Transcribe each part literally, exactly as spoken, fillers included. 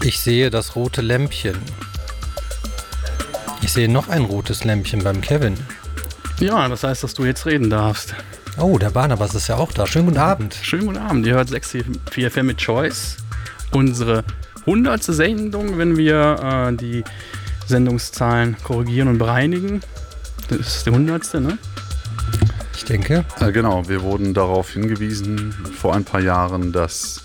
Ich sehe das rote Lämpchen. Ich sehe noch ein rotes Lämpchen beim Kevin. Ja, das heißt, dass du jetzt reden darfst. Oh, der Barnabas ist ja auch da. Schönen guten Abend. Schönen guten Abend. Ihr hört sechs vier F M mit Choice. Unsere hundertste Sendung, wenn wir äh, die Sendungszahlen korrigieren und bereinigen. Das ist die hundertste, ne? Ich denke. Ja, genau, wir wurden darauf hingewiesen vor ein paar Jahren, dass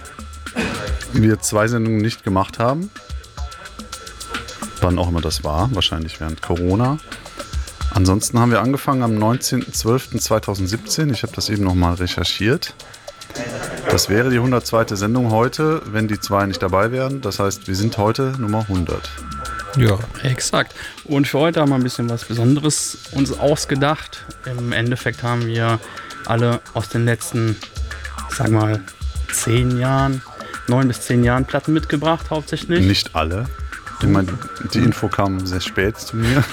wir zwei Sendungen nicht gemacht haben. Wann auch immer das war, wahrscheinlich während Corona. Ansonsten haben wir angefangen am neunzehnten zwölften zweitausendsiebzehn. Ich habe das eben nochmal recherchiert. Das wäre die hundertzweite Sendung heute, wenn die zwei nicht dabei wären. Das heißt, wir sind heute Nummer hundert. Ja, exakt. Und für heute haben wir ein bisschen was Besonderes uns ausgedacht. Im Endeffekt haben wir alle aus den letzten, sag mal, zehn Jahren, neun bis zehn Jahren Platten mitgebracht, hauptsächlich. Nicht alle. Ich meine, die Info kam sehr spät zu mir.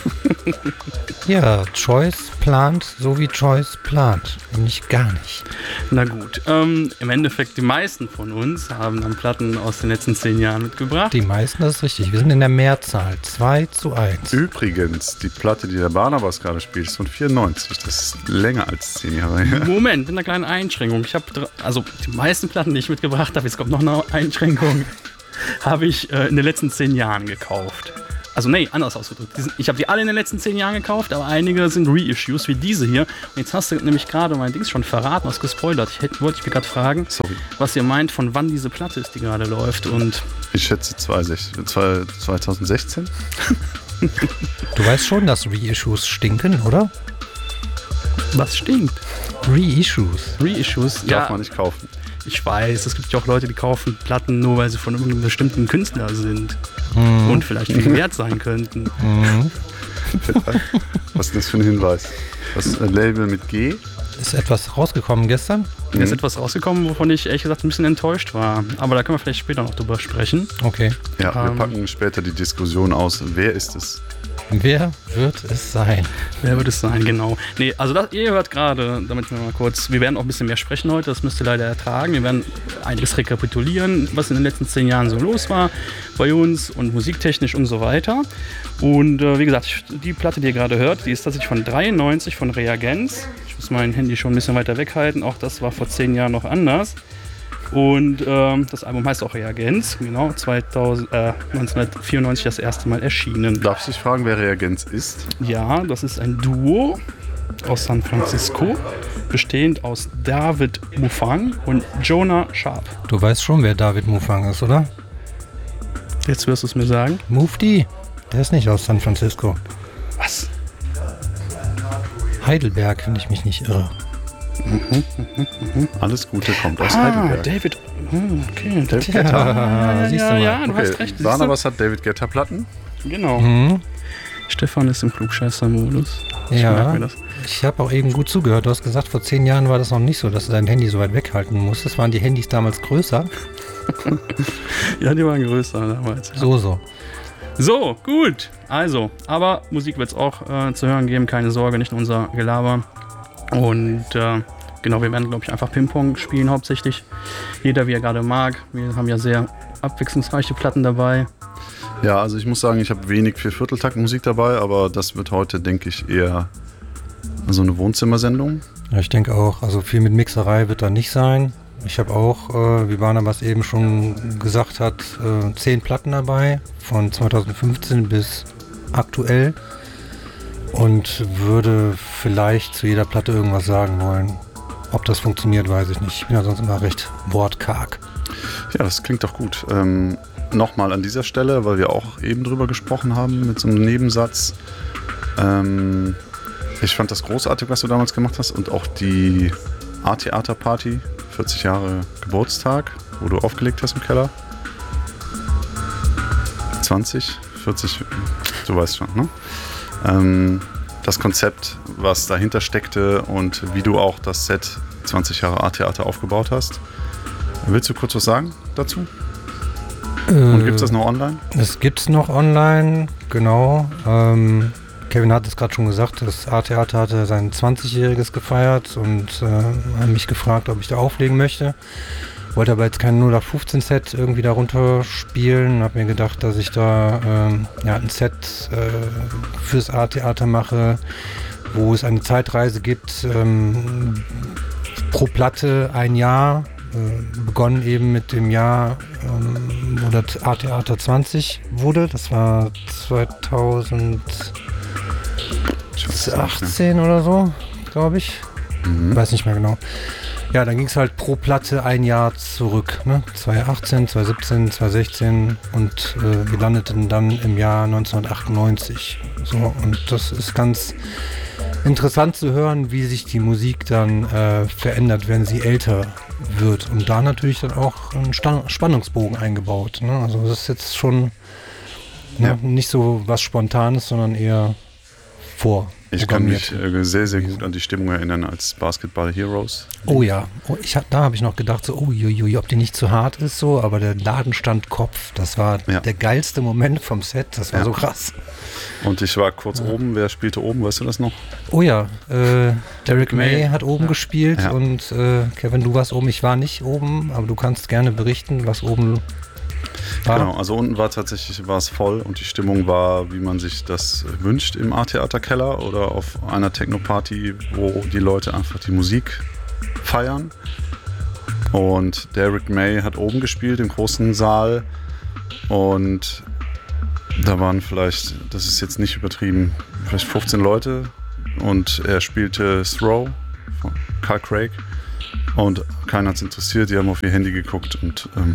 Ja, Choice plant, so wie Choice plant. Nicht gar nicht. Na gut, ähm, im Endeffekt die meisten von uns haben dann Platten aus den letzten zehn Jahren mitgebracht. Die meisten, das ist richtig. Wir sind in der Mehrzahl. zwei zu eins. Übrigens, die Platte, die der Barnabas gerade spielt, ist von vierundneunzig. Das ist länger als zehn Jahre her. Moment, mit einer kleinen Einschränkung. Ich habe, also die meisten Platten, die ich mitgebracht habe, jetzt kommt noch eine Einschränkung, habe ich äh, in den letzten zehn Jahren gekauft. Also nee, anders ausgedrückt. Ich habe die alle in den letzten zehn Jahren gekauft, aber einige sind Reissues, wie diese hier. Und jetzt hast du nämlich gerade mein Dings schon verraten, hast gespoilert. Ich hätte, wollte ich mir gerade fragen, Sorry. was ihr meint, von wann diese Platte ist, die gerade läuft. Und Ich schätze zweitausendsechzehn. Du weißt schon, dass Reissues stinken, oder? was stinkt? Reissues. Reissues? Darf Ja, man nicht kaufen. ich weiß. Es gibt ja auch Leute, die kaufen Platten nur, weil sie von irgendeinem bestimmten Künstler sind. Mhm. Und vielleicht viel wert sein könnten. Mhm. Was ist das für ein Hinweis? Das ist ein Label mit G. Ist etwas rausgekommen gestern? Mir ist etwas rausgekommen, wovon ich ehrlich gesagt ein bisschen enttäuscht war. Aber da können wir vielleicht später noch drüber sprechen. Okay. Ja, wir Ähm. packen später die Diskussion aus. Wer ist es? Wer wird es sein? Wer wird es sein, genau. Nee, also das, ihr hört gerade, damit wir mal kurz, wir werden auch ein bisschen mehr sprechen heute, das müsst ihr leider ertragen. Wir werden einiges rekapitulieren, was in den letzten zehn Jahren so los war bei uns und musiktechnisch und so weiter. Und äh, wie gesagt, die Platte, die ihr gerade hört, die ist tatsächlich von dreiundneunzig von Reagenz. Ich muss mein Handy schon ein bisschen weiter weghalten, auch das war vor zehn Jahren noch anders. Und ähm, das Album heißt auch Reagenz, genau, zweitausend, äh, neunzehnhundertvierundneunzig das erste Mal erschienen. Darf ich dich fragen, wer Reagenz ist? Ja, das ist ein Duo aus San Francisco, bestehend aus David Mufang und Jonah Sharp. Du weißt schon, wer David Mufang ist, oder? Jetzt wirst du es mir sagen. Mufti. Der ist nicht aus San Francisco. Was? Heidelberg, wenn ich mich nicht irre. Alles Gute kommt aus Ah, Heidelberg. David. Hm, okay, David Ja, Guetta. siehst du ja, mal. ja, du Okay, hast recht. Barnabas hat David Guetta Platten. Genau. Mhm. Stefan ist im Klugscheißer-Modus. Ich merke Ja, mir das. ich habe auch eben gut zugehört. Du hast gesagt, vor zehn Jahren war das noch nicht so, dass du dein Handy so weit weghalten musstest. Waren die Handys damals größer? Ja, die waren größer damals. Ja. So, so. So, gut. Also, aber Musik wird es auch äh, zu hören geben, keine Sorge, nicht nur unser Gelaber. Und äh, genau, wir werden, glaube ich, einfach Ping-Pong spielen hauptsächlich. Jeder, wie er gerade mag. Wir haben ja sehr abwechslungsreiche Platten dabei. Ja, also ich muss sagen, ich habe wenig Viervierteltakt-Musik dabei, aber das wird heute, denke ich, eher so eine Wohnzimmersendung. Ja, ich denke auch, also viel mit Mixerei wird da nicht sein. Ich habe auch, äh, wie Barnabas eben schon gesagt hat, äh, zehn Platten dabei, von zweitausendfünfzehn bis aktuell. Und würde vielleicht zu jeder Platte irgendwas sagen wollen. Ob das funktioniert, weiß ich nicht. Ich bin ja sonst immer recht wortkarg. Ja, das klingt doch gut. Ähm, Nochmal an dieser Stelle, weil wir auch eben drüber gesprochen haben mit so einem Nebensatz. Ähm, ich fand das großartig, was du damals gemacht hast und auch die A-Theater-Party, vierzig Jahre Geburtstag, wo du aufgelegt hast im Keller. zwanzig, vierzig, du weißt schon, ne? Ähm, das Konzept, was dahinter steckte und wie du auch das Set zwanzig Jahre A-Theater aufgebaut hast. Willst du kurz was sagen dazu? Und gibt es das noch online? Das gibt's noch online, genau. Ähm, Kevin hat es gerade schon gesagt, das A-Theater hatte sein zwanzigjähriges gefeiert und äh, hat mich gefragt, ob ich da auflegen möchte. wollte aber jetzt kein null acht fünfzehn Set irgendwie darunter spielen. Habe mir gedacht, dass ich da ähm, ja, ein Set äh, fürs A-Theater mache, wo es eine Zeitreise gibt, ähm, pro Platte ein Jahr. Äh, begonnen eben mit dem Jahr, ähm, wo das A-Theater zwanzig wurde. Das war zweitausendachtzehn oder so, glaube ich. Mhm. Weiß nicht mehr genau. Ja, dann ging es halt pro Platte ein Jahr zurück. Ne? zweitausendachtzehn, zweitausendsiebzehn, zweitausendsechzehn und äh, wir landeten dann im Jahr neunzehnhundertachtundneunzig. So, und das ist ganz interessant zu hören, wie sich die Musik dann äh, verändert, wenn sie älter wird. Und da natürlich dann auch ein Sta- Spannungsbogen eingebaut. Ne? Also das ist jetzt schon ne, ja. nicht so was Spontanes, sondern eher vor. Ich kann mich äh, sehr, sehr gut an die Stimmung erinnern als Basketball Heroes. Oh ja, oh, ich hab, da habe ich noch gedacht, so, oh, ui, ob die nicht zu hart ist, so, aber der Laden stand Kopf. Das war ja. der geilste Moment vom Set, das war ja. so krass. Und ich war kurz ja. oben, wer spielte oben, weißt du das noch? Oh ja, äh, Derrick May, May hat oben ja. gespielt ja. und äh, Kevin, du warst oben, ich war nicht oben, aber du kannst gerne berichten, was oben war. Genau, also unten war tatsächlich, war es voll und die Stimmung war, wie man sich das wünscht im A-Theater-Keller oder auf einer Techno-Party, wo die Leute einfach die Musik feiern. Und Derrick May hat oben gespielt im großen Saal und da waren vielleicht, das ist jetzt nicht übertrieben, vielleicht fünfzehn Leute und er spielte Throw von Carl Craig und keiner hat es interessiert, die haben auf ihr Handy geguckt und ähm,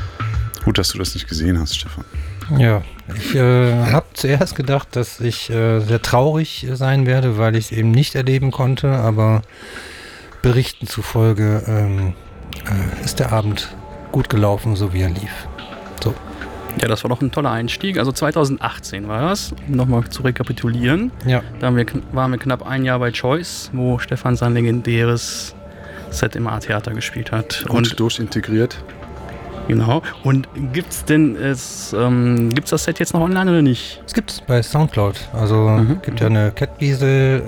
gut, dass du das nicht gesehen hast, Stefan. Ja, ich äh, habe zuerst gedacht, dass ich äh, sehr traurig sein werde, weil ich es eben nicht erleben konnte, aber Berichten zufolge ähm, äh, ist der Abend gut gelaufen, so wie er lief. So. Ja, das war doch ein toller Einstieg. Also zweitausendachtzehn war das, um nochmal zu rekapitulieren. Ja. Da haben wir, waren wir knapp ein Jahr bei Choice, wo Stefan sein legendäres Set im A-Theater gespielt hat. Und, und durchintegriert. Genau. Und gibt's denn es, ähm, gibt's das Set jetzt noch online oder nicht? Es gibt es bei Soundcloud. Also mhm. gibt ja eine Catwiesel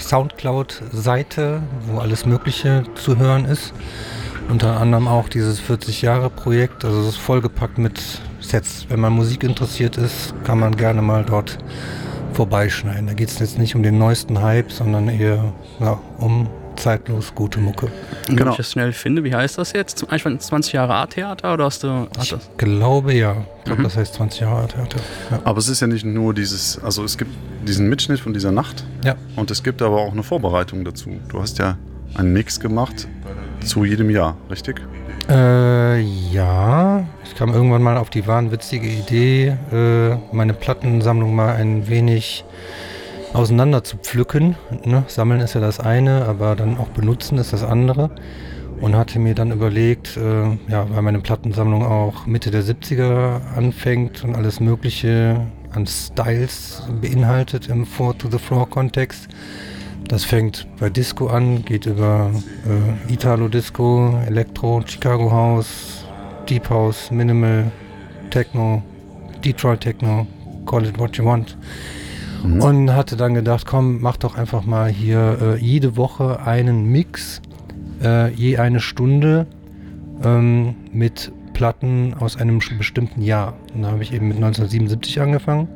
Soundcloud-Seite, wo alles Mögliche zu hören ist. Unter anderem auch dieses vierzig-Jahre-Projekt. Also es ist vollgepackt mit Sets. Wenn man Musik interessiert ist, kann man gerne mal dort vorbeischneiden. Da geht es jetzt nicht um den neuesten Hype, sondern eher ja, um zeitlos gute Mucke. Und wenn ich das schnell finde, wie heißt das jetzt? zwanzig Jahre A-Theater oder hast du... Ich das? glaube ja. Ich glaube, mhm. das heißt zwanzig Jahre A-Theater. Ja. Aber es ist ja nicht nur dieses... Also es gibt diesen Mitschnitt von dieser Nacht. Ja. Und es gibt aber auch eine Vorbereitung dazu. Du hast ja einen Mix gemacht zu jedem Jahr, richtig? Äh, ja. Ich kam irgendwann mal auf die wahnwitzige Idee, äh, meine Plattensammlung mal ein wenig auseinander zu pflücken. Ne? Sammeln ist ja das eine, aber dann auch benutzen ist das andere. Und hatte mir dann überlegt, äh, ja, weil meine Plattensammlung auch Mitte der siebziger anfängt und alles Mögliche an Styles beinhaltet im Four-to-the-Floor-Kontext. Das fängt bei Disco an, geht über äh, Italo-Disco, Elektro, Chicago House, Deep House, Minimal, Techno, Detroit Techno, call it what you want. Mhm. Und hatte dann gedacht, komm, mach doch einfach mal hier äh, jede Woche einen Mix, äh, je eine Stunde ähm, mit Platten aus einem bestimmten Jahr. Und da habe ich eben mit neunzehnhundertsiebenundsiebzig angefangen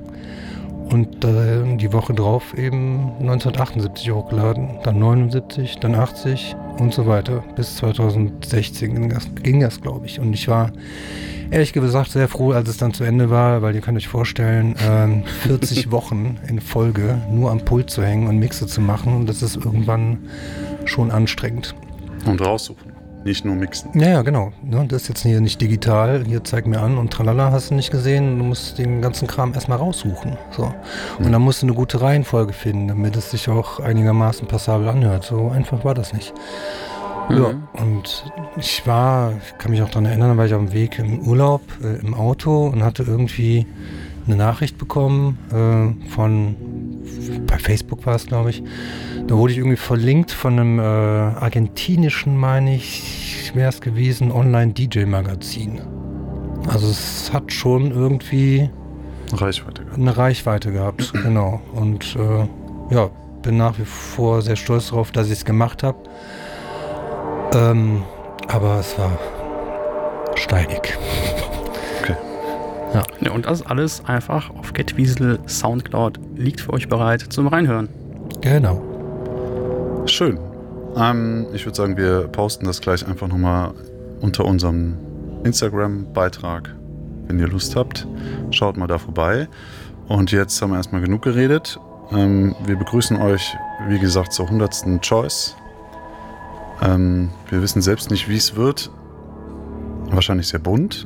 und äh, die Woche drauf eben neunzehnhundertachtundsiebzig hochgeladen, dann neunundsiebzig, dann achtzig und so weiter. Bis zweitausendsechzehn ging das, ging das glaube ich. Und ich war ehrlich gesagt sehr froh, als es dann zu Ende war, weil ihr könnt euch vorstellen, ähm, vierzig Wochen in Folge nur am Pult zu hängen und Mixe zu machen, und das ist irgendwann schon anstrengend. Und raussuchen, nicht nur mixen. Ja, ja, genau. Ne, das ist jetzt hier nicht digital, hier zeig mir an und tralala, hast du nicht gesehen, du musst den ganzen Kram erstmal raussuchen. So. Und mhm. dann musst du eine gute Reihenfolge finden, damit es sich auch einigermaßen passabel anhört. So einfach war das nicht. Ja, und ich war, ich kann mich auch daran erinnern, da war ich auf dem Weg im Urlaub, äh, im Auto und hatte irgendwie eine Nachricht bekommen äh, von, bei Facebook war es, glaube ich, da wurde ich irgendwie verlinkt von einem äh, argentinischen, meine ich, wäre es gewesen, Online-D J-Magazin. Also es hat schon irgendwie Reichweite gehabt. eine Reichweite gehabt, genau. Und äh, ja, bin nach wie vor sehr stolz darauf, dass ich es gemacht habe. Ähm, aber es war steinig. Okay. Ja. Ja, und das alles einfach auf Getwiesel Soundcloud liegt für euch bereit zum Reinhören. Genau. Schön. Ähm, ich würde sagen, wir posten das gleich einfach nochmal unter unserem Instagram-Beitrag. Wenn ihr Lust habt, schaut mal da vorbei. Und jetzt haben wir erstmal genug geredet. Ähm, wir begrüßen euch, wie gesagt, zur hundertsten Choice. Ähm, wir wissen selbst nicht, wie es wird. Wahrscheinlich sehr bunt.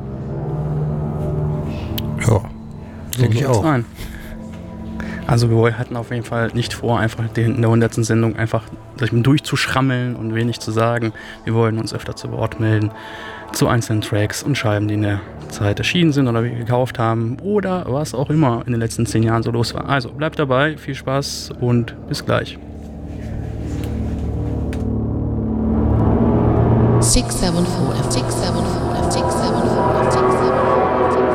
Ja, denke ich soll's auch. sein. Also wir hatten auf jeden Fall nicht vor, einfach den, in der hundertsten Sendung einfach sag ich mal, durchzuschrammeln und wenig zu sagen. Wir wollen uns öfter zu Wort melden zu einzelnen Tracks und Scheiben, die in der Zeit erschienen sind oder wir gekauft haben oder was auch immer in den letzten zehn Jahren so los war. Also bleibt dabei, viel Spaß und bis gleich. six seven four